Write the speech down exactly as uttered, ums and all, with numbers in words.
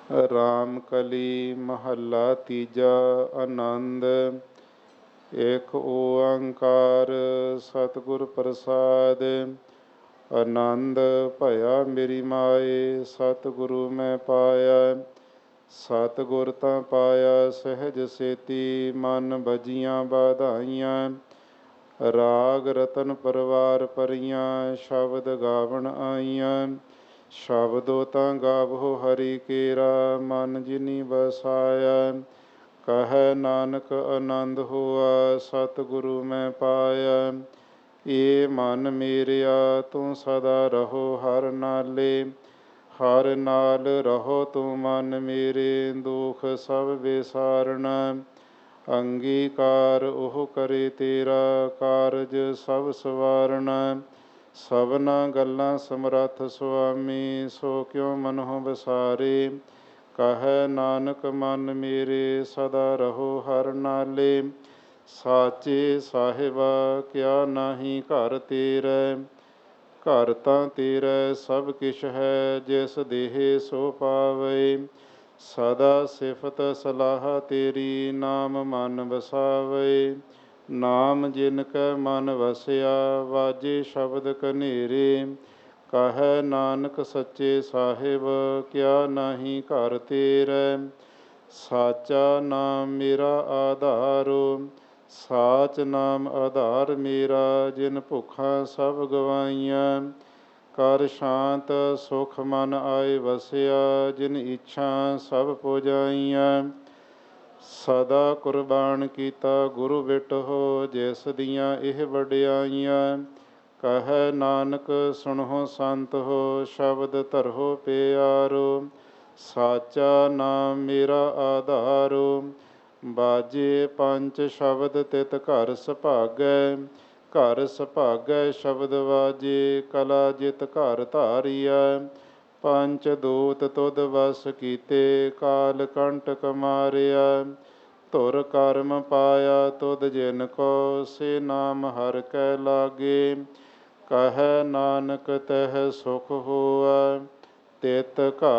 ਰਾਮ ਕਲੀ ਮਹੱਲਾ ਤੀਜਾ। ਆਨੰਦ। ਏਕ ਓੰਕਾਰ ਸਤਿਗੁਰ ਪ੍ਰਸਾਦਿ। ਆਨੰਦ ਭਇਆ ਮੇਰੀ ਮਾਏ, ਸਤਿਗੁਰੂ ਮੈਂ ਪਾਇਆ। ਸਤਿਗੁਰ ਤਾਂ ਪਾਇਆ ਸਹਿਜ ਸੇਤੀ, ਮਨ ਭਜੀਆਂ ਬਾਧਾਈਆਂ। ਰਾਗ ਰਤਨ ਪਰਵਾਰ ਪਰੀਆਂ, ਸ਼ਬਦ ਗਾਵਣ ਆਈਆਂ। ਸ਼ਬਦੋ ਤਾਂ ਗਾਵੋ ਹਰਿ ਕੇਰਾ, ਮਨ ਜਿਨੀ ਵਸਾਇਆ। ਕਹੈ ਨਾਨਕ ਆਨੰਦ ਹੋਆ, ਸਤਿਗੁਰੂ ਮੈਂ ਪਾਇਆ। ਏ ਮਨ ਮੇਰਿਆ ਤੂੰ ਸਦਾ ਰਹੋ ਹਰਿ ਨਾਲੇ, ਹਰਿ ਨਾਲ ਰਹੋ ਤੂੰ ਮਨ ਮੇਰੇ, ਦੁਖ ਸਭ ਵਿਸਾਰਣਾ। ਅੰਗੀਕਾਰ ਉਹ ਕਰੇ ਤੇਰਾ, ਕਾਰਜ ਸਭ ਸਵਾਰਣਾ। ਸਭਨਾ ਗੱਲਾਂ ਸਮਰੱਥ ਸੁਆਮੀ, ਸੋ ਕਿਉ ਮਨਹੁ ਵਿਸਾਰੇ। ਕਹੈ ਨਾਨਕ ਮਨ ਮੇਰੇ ਸਦਾ ਰਹੋ ਹਰਿ ਨਾਲੇ, ਸਾਚੇ ਸਾਹਿਬਾ ਕਿਆ ਨਾਹੀ ਘਰ ਤੇਰੇ। ਘਰ ਤਾਂ ਤੇਰਾ ਸਭ ਕਿਛ ਹੈ, ਜਿਸ ਦੇਹ ਸੋ ਪਾਵੇ। ਸਦਾ ਸਿਫਤ ਸਲਾਹ ਤੇਰੀ, ਨਾਮ ਮਨ ਵਸਾਵੇ। ਨਾਮ ਜਿਨ ਕੈ ਮਨ ਵਸਿਆ, ਵਾਜੇ ਸ਼ਬਦ ਕਨੇਰੇ। ਕਹੈ ਨਾਨਕ ਸੱਚੇ ਸਾਹਿਬ, ਕਿਆ ਨਾਹੀ ਘਰ ਤੇਰੇ। ਸਾਚਾ ਨਾਮ ਮੇਰਾ ਆਧਾਰੁ, ਸਾਚ ਨਾਮ ਆਧਾਰ ਮੇਰਾ। ਜਿਨ ਭੁੱਖਾਂ ਸਭ ਗਵਾਈਆਂ, ਕਰ ਸ਼ਾਂਤ ਸੁਖ ਮਨ ਆਏ ਵਸਿਆ। ਜਿਨ ਇੱਛਾ ਸਭ ਪੁਜਾਈਆਂ, ਸਦਾ ਕੁਰਬਾਨ ਕੀਤਾ ਗੁਰੂ ਬਿਟਹੁ। ਜਿਸ ਦੀਆਂ ਇਹ ਵਡਿਆਈਆਂ, ਕਹੈ ਨਾਨਕ ਸੁਣਹੁ ਸੰਤ ਹੋ, ਸ਼ਬਦ ਧਰਹੁ ਪਿਆਰੁ। ਸਾਚਾ ਨਾਮ ਮੇਰਾ ਆਧਾਰੁ, ਬਾਜੇ ਪੰਚ ਸ਼ਬਦ ਤਿਤ ਘਰ ਸੁਭਾਗੈ। ਘਰ ਸੁਭਾਗੈ ਸ਼ਬਦ ਵਾਜੇ, ਕਲਾ ਜਿਤ ਘਰ ਧਾਰੀਐ। ਪੰਚ ਦੂਤ ਤੁਧ ਵਸ ਕੀਤੇ, ਕਾਲ ਕੰਟਕ ਮਾਰਿਆ। ਧੁਰ ਕਰਮ ਪਾਇਆ ਤੁਧ ਜਿਨ ਕੋ, ਸੇ ਨਾਮ ਹਰਿ ਕੈ ਲਾਗੇ। ਕਹੈ ਨਾਨਕ ਤਹ ਸੁਖ ਹੋਆ, ਤਿਤ ਘਰ